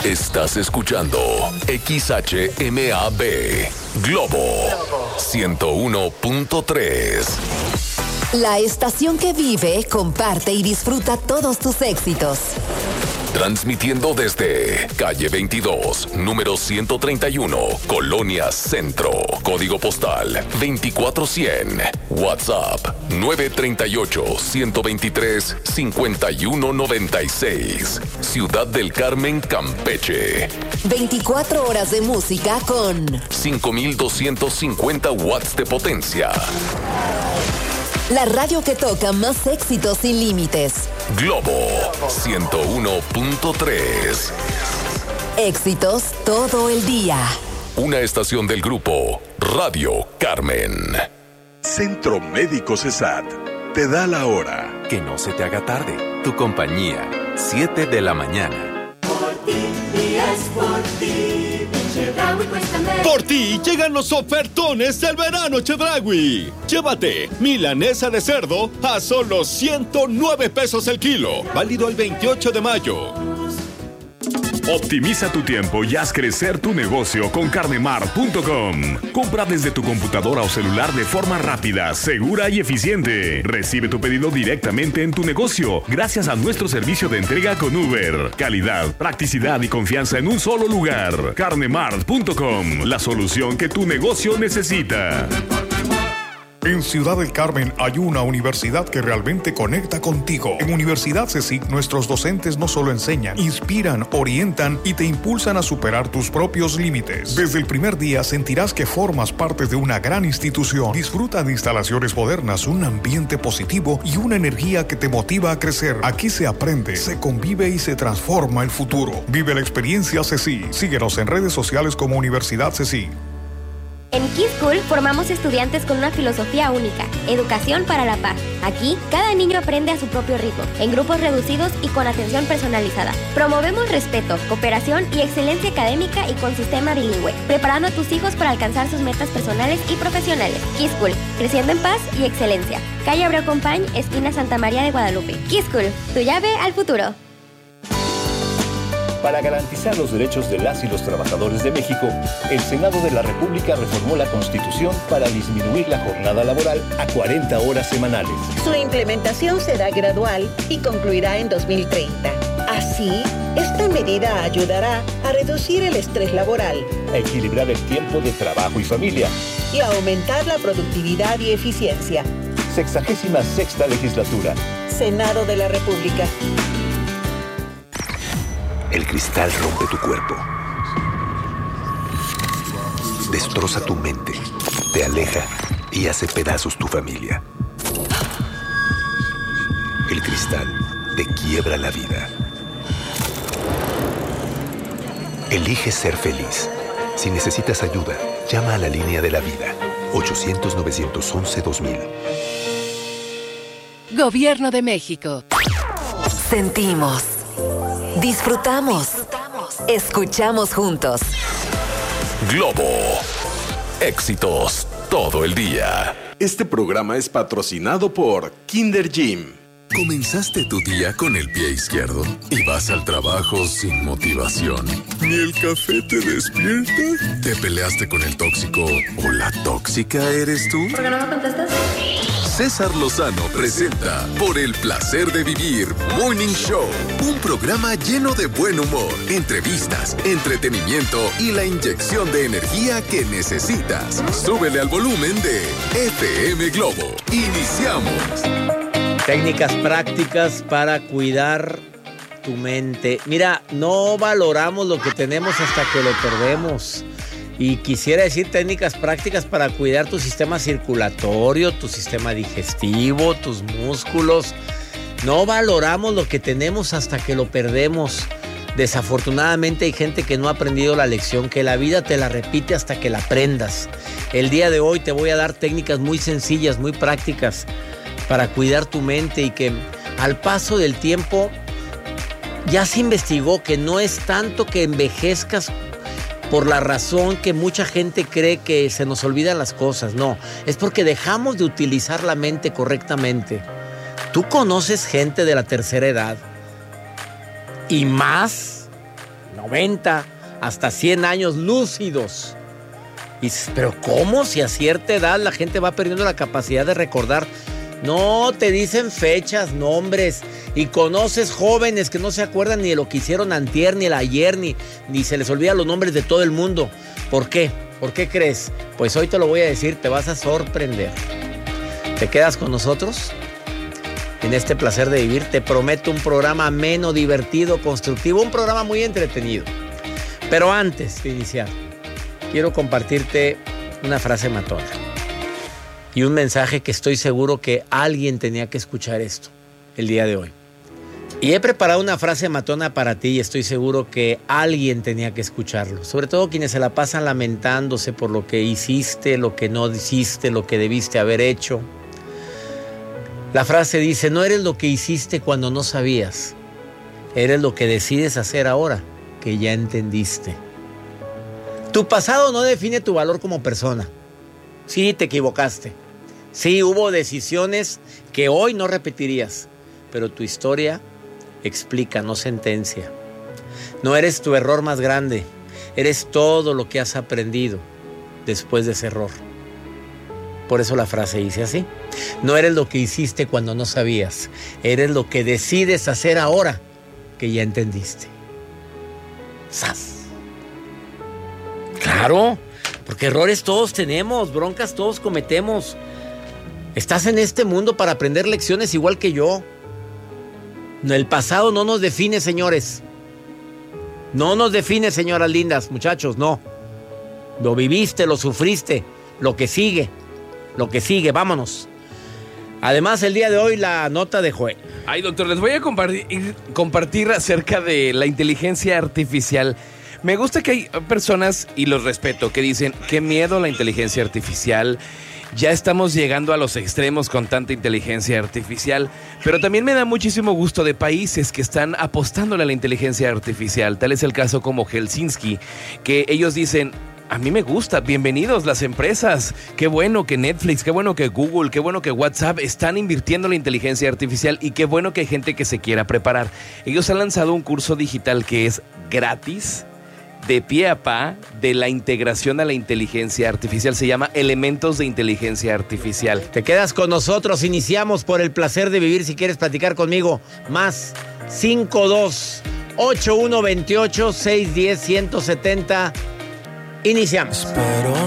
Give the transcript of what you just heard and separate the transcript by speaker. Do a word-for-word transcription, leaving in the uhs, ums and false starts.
Speaker 1: Estás escuchando X H M A B Globo ciento uno punto tres.
Speaker 2: La estación que vive, comparte y disfruta todos tus éxitos.
Speaker 1: Transmitiendo desde calle veintidós, número ciento treinta y uno, Colonia Centro. Código postal veinticuatro cien. WhatsApp nueve tres ocho, uno dos tres, cinco uno nueve seis. Ciudad del Carmen, Campeche.
Speaker 2: veinticuatro horas de música con
Speaker 1: cinco mil doscientos cincuenta watts de potencia.
Speaker 2: La radio que toca más éxitos sin límites.
Speaker 1: Globo ciento uno punto tres.
Speaker 2: Éxitos todo el día.
Speaker 1: Una estación del grupo Radio Carmen.
Speaker 3: Centro Médico CESAT te da la hora.
Speaker 4: Que no se te haga tarde. Tu compañía, siete de la mañana.
Speaker 5: Por ti, y es por ti. Chedraui cuesta menos.
Speaker 6: Por ti llegan los ofertones del verano Chedraui. Llévate milanesa de cerdo a solo ciento nueve pesos el kilo. Válido el veintiocho de mayo.
Speaker 7: Optimiza tu tiempo y haz crecer tu negocio con carnemart punto com. Compra desde tu computadora o celular de forma rápida, segura y eficiente. Recibe tu pedido directamente en tu negocio gracias a nuestro servicio de entrega con Uber. Calidad, practicidad y confianza en un solo lugar. carnemart punto com, la solución que tu negocio necesita.
Speaker 8: En Ciudad del Carmen hay una universidad que realmente conecta contigo. En Universidad CECIC, nuestros docentes no solo enseñan, inspiran, orientan y te impulsan a superar tus propios límites. Desde el primer día sentirás que formas parte de una gran institución. Disfruta de instalaciones modernas, un ambiente positivo y una energía que te motiva a crecer. Aquí se aprende, se convive y se transforma el futuro. Vive la experiencia CECIC. Síguenos en redes sociales como Universidad CECIC.
Speaker 9: En Key School formamos estudiantes con una filosofía única, educación para la paz. Aquí, cada niño aprende a su propio ritmo, en grupos reducidos y con atención personalizada. Promovemos respeto, cooperación y excelencia académica y con sistema bilingüe, preparando a tus hijos para alcanzar sus metas personales y profesionales. Key School, creciendo en paz y excelencia. Calle Abreu Compañ, esquina Santa María de Guadalupe. Key School, tu llave al futuro.
Speaker 10: Para garantizar los derechos de las y los trabajadores de México, el Senado de la República reformó la Constitución para disminuir la jornada laboral a cuarenta horas semanales.
Speaker 11: Su implementación será gradual y concluirá en dos mil treinta. Así, esta medida ayudará a reducir el estrés laboral,
Speaker 10: a equilibrar el tiempo de trabajo y familia
Speaker 11: y a aumentar la productividad y eficiencia.
Speaker 10: Sexagésima sexta legislatura.
Speaker 11: Senado de la República.
Speaker 12: El cristal rompe tu cuerpo, destroza tu mente, te aleja y hace pedazos tu familia. El cristal te quiebra la vida. Elige ser feliz. Si necesitas ayuda, llama a la línea de la vida, ochocientos, novecientos once, dos mil.
Speaker 2: Gobierno de México. Sentimos. Disfrutamos. Disfrutamos. Escuchamos juntos.
Speaker 1: Globo. Éxitos todo el día.
Speaker 3: Este programa es patrocinado por Kinder Gym.
Speaker 13: ¿Comenzaste tu día con el pie izquierdo y vas al trabajo sin motivación? ¿Ni el café te despierta? ¿Te peleaste con el tóxico o la tóxica eres tú?
Speaker 9: ¿Por qué no me contestas?
Speaker 13: César Lozano presenta Por el placer de vivir Morning Show, un programa lleno de buen humor, entrevistas, entretenimiento y la inyección de energía que necesitas. Súbele al volumen de F M Globo. Iniciamos.
Speaker 14: Técnicas prácticas para cuidar tu mente. Mira, no valoramos lo que tenemos hasta que lo perdemos. Y quisiera decir técnicas prácticas para cuidar tu sistema circulatorio, tu sistema digestivo, tus músculos. No valoramos lo que tenemos hasta que lo perdemos. Desafortunadamente hay gente que no ha aprendido la lección, que la vida te la repite hasta que la aprendas. El día de hoy te voy a dar técnicas muy sencillas, muy prácticas para cuidar tu mente y que al paso del tiempo ya se investigó que no es tanto que envejezcas por la razón que mucha gente cree que se nos olvidan las cosas. No, es porque dejamos de utilizar la mente correctamente. Tú conoces gente de la tercera edad y más noventa, hasta cien años lúcidos. Y dices, pero ¿cómo? Si a cierta edad la gente va perdiendo la capacidad de recordar. No, te dicen fechas, nombres, y conoces jóvenes que no se acuerdan ni de lo que hicieron antier, ni el ayer, ni, ni se les olvidan los nombres de todo el mundo. ¿Por qué? ¿Por qué crees? Pues hoy te lo voy a decir, te vas a sorprender. ¿Te quedas con nosotros? En este placer de vivir, te prometo un programa ameno, divertido, constructivo, un programa muy entretenido. Pero antes de iniciar, quiero compartirte una frase matona y un mensaje que estoy seguro que alguien tenía que escuchar esto el día de hoy. Y he preparado una frase matona para ti y estoy seguro que alguien tenía que escucharlo. Sobre todo quienes se la pasan lamentándose por lo que hiciste, lo que no hiciste, lo que debiste haber hecho. La frase dice, no eres lo que hiciste cuando no sabías. Eres lo que decides hacer ahora que ya entendiste. Tu pasado no define tu valor como persona. Sí, te equivocaste. Sí, hubo decisiones que hoy no repetirías. Pero tu historia explica, no sentencia. No eres tu error más grande. Eres todo lo que has aprendido después de ese error. Por eso la frase dice así. No eres lo que hiciste cuando no sabías. Eres lo que decides hacer ahora que ya entendiste. ¡Sas! Claro, porque errores todos tenemos, broncas todos cometemos. Estás en este mundo para aprender lecciones igual que yo. El pasado no nos define, señores. No nos define, señoras lindas, muchachos, no. Lo viviste, lo sufriste, lo que sigue, lo que sigue, vámonos. Además, el día de hoy, la nota de Joel.
Speaker 15: Ay, doctor, les voy a compartir, compartir acerca de la inteligencia artificial. Me gusta que hay personas, y los respeto, que dicen, qué miedo la inteligencia artificial. Ya estamos llegando a los extremos con tanta inteligencia artificial, pero también me da muchísimo gusto de países que están apostándole a la inteligencia artificial. Tal es el caso como Helsinki, que ellos dicen, a mí me gusta, bienvenidos las empresas. Qué bueno que Netflix, qué bueno que Google, qué bueno que WhatsApp están invirtiendo en la inteligencia artificial y qué bueno que hay gente que se quiera preparar. Ellos han lanzado un curso digital que es gratis, de pie a pa, de la integración a la inteligencia artificial. Se llama Elementos de Inteligencia Artificial.
Speaker 14: Te quedas con nosotros, iniciamos por el placer de vivir. Si quieres platicar conmigo, más cinco dos ocho uno dos ocho seis uno cero uno siete cero. Iniciamos.